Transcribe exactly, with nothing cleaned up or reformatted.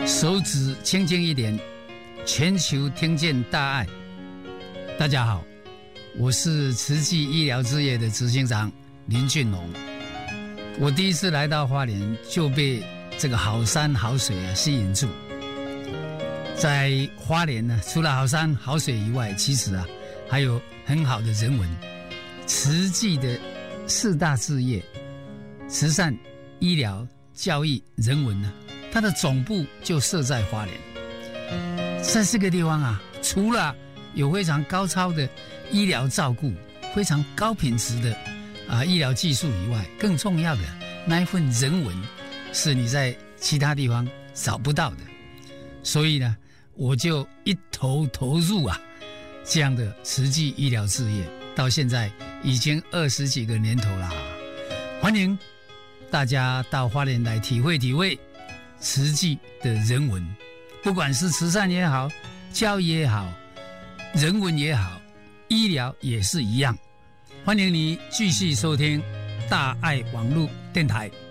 手指轻轻一点，全球听见大爱。大家好，我是慈济医疗事业的执行长林俊龙。我第一次来到花莲，就被这个好山好水啊吸引住。在花莲呢，除了好山好水以外，其实啊还有很好的人文。慈济的四大事业，慈善、医疗、教育、人文呢、啊，它的总部就设在花莲。在这个地方啊，除了有非常高超的医疗照顾、非常高品质的啊医疗技术以外，更重要的那一份人文，是你在其他地方找不到的。所以呢，我就一头投入啊这样的慈济医疗事业，到现在已经二十几个年头了。欢迎大家到花莲来体会体会慈济的人文，不管是慈善也好，教育也好，人文也好，医疗也是一样。欢迎你继续收听大爱网络电台。